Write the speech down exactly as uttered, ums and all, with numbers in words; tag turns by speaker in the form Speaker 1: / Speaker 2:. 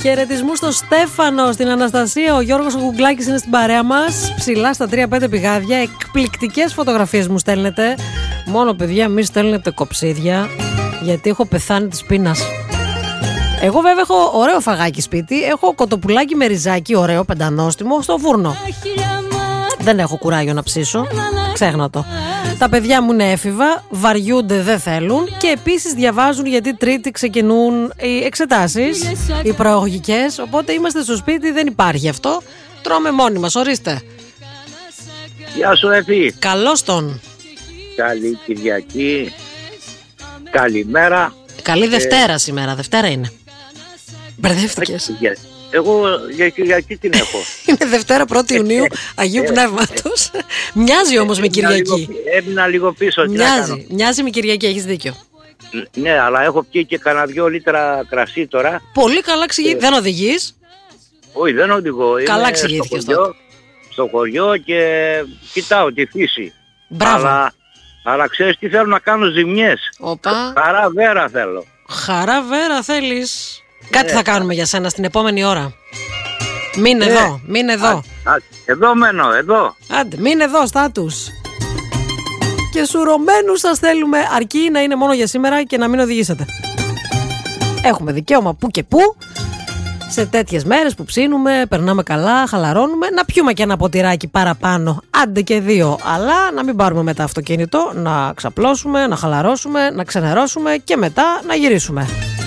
Speaker 1: Χαιρετισμού στο Στέφανο, στην Αναστασία. Ο Γιώργος ο Γουγκλάκης είναι στην παρέα μας. Ψηλά στα τρία πέντε πηγάδια. Εκπληκτικές φωτογραφίες μου στέλνετε. Μόνο παιδιά, μη στέλνετε κοψίδια, γιατί έχω πεθάνει της πείνας. Εγώ βέβαια έχω ωραίο φαγάκι σπίτι. Έχω κοτοπουλάκι με ριζάκι, ωραίο πεντανόστιμο, στο φούρνο. Δεν έχω κουράγιο να ψήσω. Ξέχνα το. Τα παιδιά μου είναι έφηβα, βαριούνται, δεν θέλουν και επίσης διαβάζουν γιατί Τρίτη ξεκινούν οι εξετάσεις, οι προαγωγικές. Οπότε είμαστε στο σπίτι, δεν υπάρχει αυτό. Τρώμε μόνοι μας, ορίστε.
Speaker 2: Γεια σου Εφή.
Speaker 1: Καλώς τον.
Speaker 2: Καλή Κυριακή. Καλημέρα.
Speaker 1: Καλή Δευτέρα ε... σήμερα, Δευτέρα είναι. Μπερδεύτηκες.
Speaker 2: Εγώ για Κυριακή την έχω.
Speaker 1: Είναι Δευτέρα πρώτη Ιουνίου Αγίου Πνεύματος. Μοιάζει όμως με Κυριακή.
Speaker 2: Έμεινα λίγο πίσω.
Speaker 1: Μοιάζει, μοιάζει με Κυριακή, έχεις δίκιο.
Speaker 2: Ναι, αλλά έχω πιει και κανένα δυο λίτρα κρασί τώρα.
Speaker 1: Πολύ καλά εξηγεί. Δεν οδηγείς?
Speaker 2: Όχι, δεν οδηγώ.
Speaker 1: Καλά εξηγήθηκες τότε.
Speaker 2: Στο χωριό και κοιτάω τη φύση.
Speaker 1: Μπράβο.
Speaker 2: Αλλά, αλλά ξέρεις τι θέλω να κάνω, ζημιές.
Speaker 1: Οπα.
Speaker 2: Χαρά βέρα θέλω.
Speaker 1: Χαρά βέρα θέλεις. Κάτι
Speaker 2: ναι.
Speaker 1: θα κάνουμε για σένα στην επόμενη ώρα. Μείνε ναι. εδώ, μείνε εδώ.
Speaker 2: Α, α, εδώ μένω, εδώ.
Speaker 1: Άντε, μείνε εδώ, στάτους. Και σουρωμένους σας θέλουμε, αρκεί να είναι μόνο για σήμερα και να μην οδηγήσετε. Έχουμε δικαίωμα που και που, σε τέτοιες μέρες που ψήνουμε, περνάμε καλά, χαλαρώνουμε, να πιούμε και ένα ποτηράκι παραπάνω, άντε και δύο, αλλά να μην πάρουμε μετά αυτοκίνητο, να ξαπλώσουμε, να χαλαρώσουμε, να ξενερώσουμε και μετά να γυρίσουμε.